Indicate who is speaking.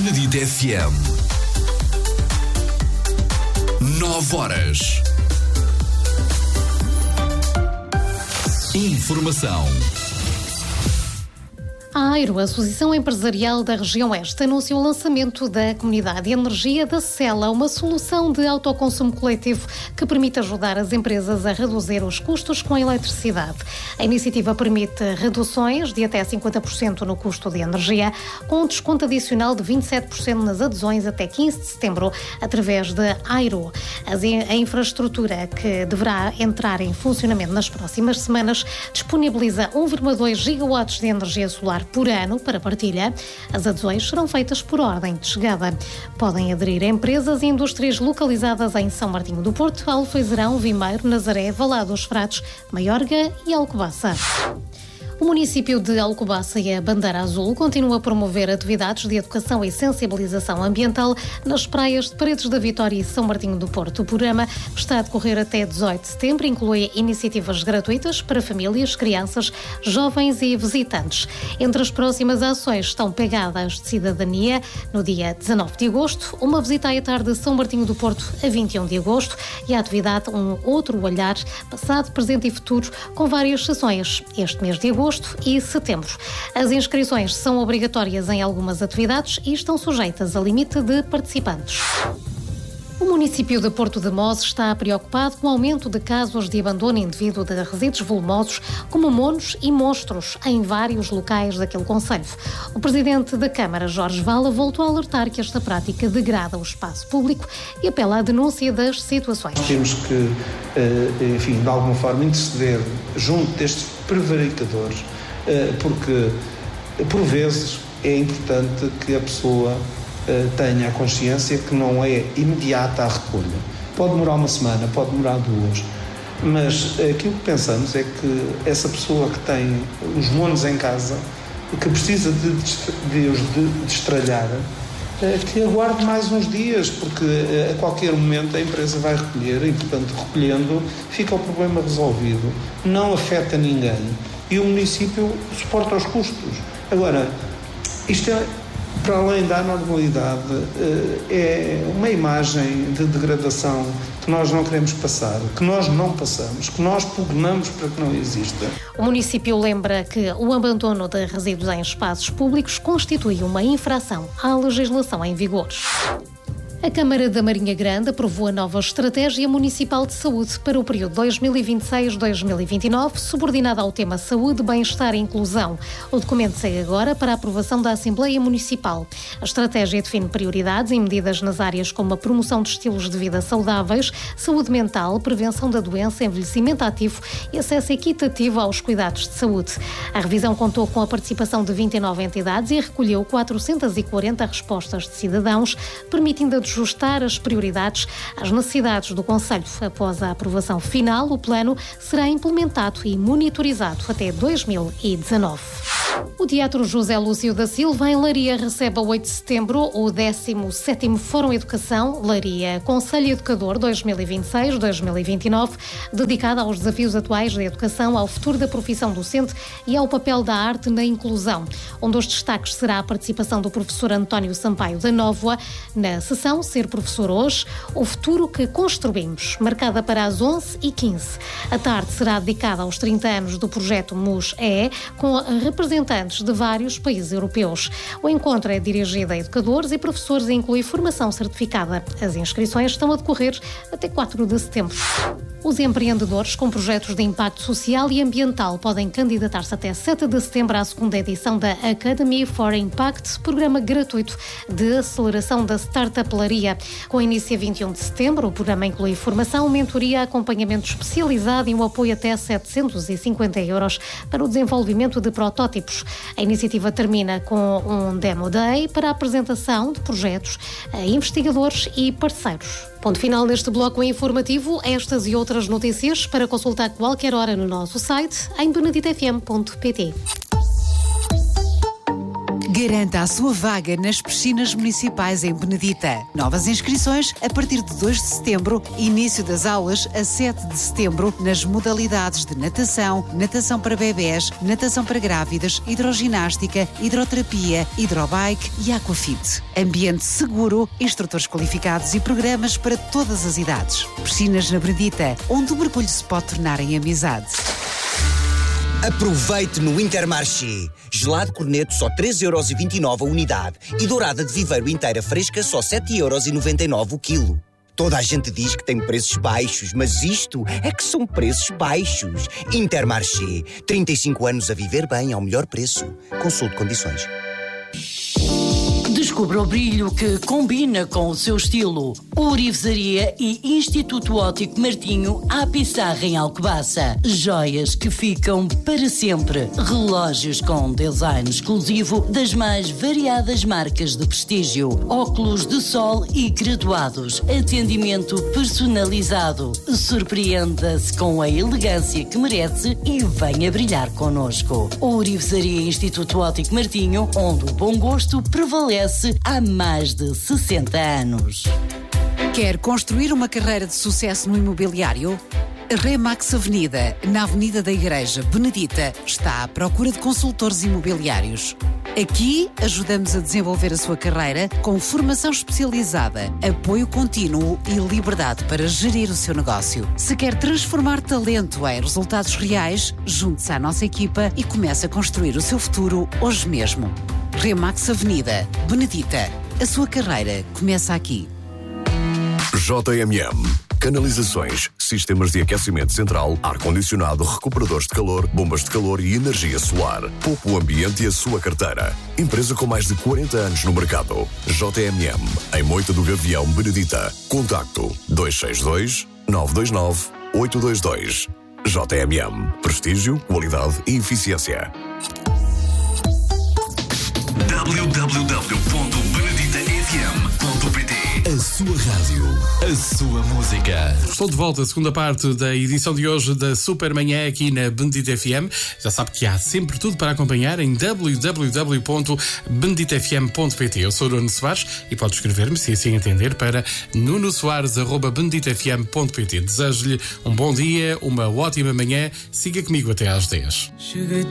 Speaker 1: Benedito FM. 9 horas. Informação.
Speaker 2: A AIRO, a Associação Empresarial da Região Oeste, anunciou o lançamento da Comunidade de Energia da Cela, uma solução de autoconsumo coletivo que permite ajudar as empresas a reduzir os custos com a eletricidade. A iniciativa permite reduções de até 50% no custo de energia, com um desconto adicional de 27% nas adesões até 15 de setembro, através da AIRO. A infraestrutura, que deverá entrar em funcionamento nas próximas semanas, disponibiliza 1,2 gigawatts de energia solar por ano para partilha. As adesões serão feitas por ordem de chegada. Podem aderir empresas e indústrias localizadas em São Martinho do Porto, Alfeizerão, Vimeiro, Nazaré, Valado dos Fratos, Maiorga e Alcobaça. O município de Alcobaça e a Bandeira Azul continuam a promover atividades de educação e sensibilização ambiental nas praias de Paredes da Vitória e São Martinho do Porto. O programa está a decorrer até 18 de setembro, inclui iniciativas gratuitas para famílias, crianças, jovens e visitantes. Entre as próximas ações estão pegadas de cidadania no dia 19 de agosto, uma visita à tarde de São Martinho do Porto a 21 de agosto e a atividade Um Outro Olhar, passado, presente e futuro, com várias sessões este mês de agosto e setembro. As inscrições são obrigatórias em algumas atividades e estão sujeitas a limite de participantes. O município de Porto de Mós está preocupado com o aumento de casos de abandono indevido de resíduos volumosos, como monos e monstros, em vários locais daquele concelho. O presidente da Câmara, Jorge Vala, voltou a alertar que esta prática degrada o espaço público e apela à denúncia das situações.
Speaker 3: Temos que, de alguma forma, interceder junto destes prevaricadores, porque, por vezes, é importante que a pessoa tenha a consciência que não é imediata a recolha. Pode demorar uma semana, pode demorar 2, mas aquilo que pensamos é que essa pessoa que tem os monos em casa, que precisa de os destralhar, que aguarde mais uns dias, porque a qualquer momento a empresa vai recolher e, portanto, recolhendo, fica o problema resolvido, não afeta ninguém e o município suporta os custos. Agora, isto é, para além da anormalidade, é uma imagem de degradação que nós não queremos passar, que nós não passamos, que nós pugnamos para que não exista.
Speaker 2: O município lembra que o abandono de resíduos em espaços públicos constitui uma infração à legislação em vigor. A Câmara da Marinha Grande aprovou a nova Estratégia Municipal de Saúde para o período 2026-2029, subordinada ao tema Saúde, Bem-Estar e Inclusão. O documento segue agora para a aprovação da Assembleia Municipal. A estratégia define prioridades e medidas nas áreas como a promoção de estilos de vida saudáveis, saúde mental, prevenção da doença, envelhecimento ativo e acesso equitativo aos cuidados de saúde. A revisão contou com a participação de 29 entidades e recolheu 440 respostas de cidadãos, permitindo ajustar as prioridades às necessidades do concelho. Após a aprovação final, o plano será implementado e monitorizado até 2019. O Teatro José Lúcio da Silva, em Leiria, recebe a 8 de setembro o 17º Fórum Educação Leiria Conselho Educador 2026-2029, dedicado aos desafios atuais da educação, ao futuro da profissão docente e ao papel da arte na inclusão. Um dos destaques será a participação do professor António Sampaio da Nóvoa na sessão Ser Professor Hoje, o futuro que construímos, marcada para as 11h15. A tarde será dedicada aos 30 anos do projeto MUS-EE, com representantes de vários países europeus. O encontro é dirigido a educadores e professores e inclui formação certificada. As inscrições estão a decorrer até 4 de setembro. Os empreendedores com projetos de impacto social e ambiental podem candidatar-se até 7 de setembro à segunda edição da Academy for Impact, programa gratuito de aceleração da startup-laria. Com início a 21 de setembro, o programa inclui formação, mentoria, acompanhamento especializado e um apoio até 750 euros para o desenvolvimento de protótipos. A iniciativa termina com um Demo Day para a apresentação de projetos a investigadores e parceiros. Ponto final neste bloco informativo. Estas e outras notícias para consultar qualquer hora no nosso site em beneditofm.pt.
Speaker 1: Garanta a sua vaga nas piscinas municipais em Benedita. Novas inscrições a partir de 2 de setembro, início das aulas a 7 de setembro nas modalidades de natação, natação para bebés, natação para grávidas, hidroginástica, hidroterapia, hidrobike e aquafit. Ambiente seguro, instrutores qualificados e programas para todas as idades. Piscinas na Benedita, onde o mergulho se pode tornar em amizade.
Speaker 4: Aproveite no Intermarché. Gelado corneto só 3,29€ a unidade e dourada de viveiro inteira fresca só 7,99€ o quilo. Toda a gente diz que tem preços baixos, mas isto é que são preços baixos. Intermarché. 35 anos a viver bem ao melhor preço. Consulte condições.
Speaker 5: Descubra o brilho que combina com o seu estilo. Ourivesaria e Instituto Óptico Martinho à Pissarra em Alcobaça. Joias que ficam para sempre. Relógios com design exclusivo das mais variadas marcas de prestígio. Óculos de sol e graduados. Atendimento personalizado. Surpreenda-se com a elegância que merece e venha brilhar connosco. Ourivesaria e Instituto Óptico Martinho, onde o bom gosto prevalece há mais de 60 anos.
Speaker 1: Quer construir uma carreira de sucesso no imobiliário? Remax Avenida, na Avenida da Igreja, Benedita, está à procura de consultores imobiliários. Aqui ajudamos a desenvolver a sua carreira com formação especializada, apoio contínuo e liberdade para gerir o seu negócio. Se quer transformar talento em resultados reais, junte-se à nossa equipa e comece a construir o seu futuro hoje mesmo. Remax Avenida, Benedita. A sua carreira começa aqui.
Speaker 6: JMM. Canalizações, sistemas de aquecimento central, ar-condicionado, recuperadores de calor, bombas de calor e energia solar. Poupe o ambiente e a sua carteira. Empresa com mais de 40 anos no mercado. JMM. Em Moita do Gavião, Benedita. Contacto 262-929-822. JMM. Prestígio, qualidade e eficiência.
Speaker 7: www.beneditafm.pt. A sua rádio, a sua música.
Speaker 8: Estou de volta, a segunda parte da edição de hoje da Supermanhã aqui na Benedita FM. Já sabe que há sempre tudo para acompanhar em www.beneditafm.pt. Eu sou o Nuno Soares e pode escrever-me, se assim entender, para nunosoares@beneditafm.pt. Desejo-lhe um bom dia, uma ótima manhã. Siga comigo até às 10.
Speaker 9: Cheguei